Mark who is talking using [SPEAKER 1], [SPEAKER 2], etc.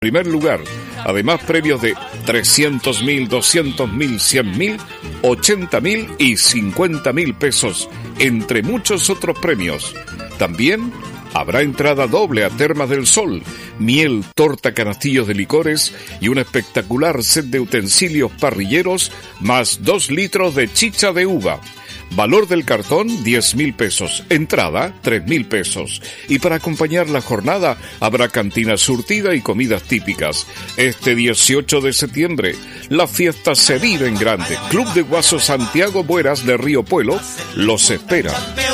[SPEAKER 1] primer lugar. Además, premios de 300.000, 200.000, 100.000, 80.000 y 50.000 pesos, entre muchos otros premios. También habrá entrada doble a Termas del Sol, miel, torta, canastillos de licores y un espectacular set de utensilios parrilleros, más 2 litros de chicha de uva. Valor del cartón, 10.000 pesos. Entrada, 3.000 pesos. Y para acompañar la jornada, habrá cantina surtida y comidas típicas. Este 18 de septiembre, la fiesta se vive en grande. Club de Guaso Santiago Bueras de Río Puelo los espera.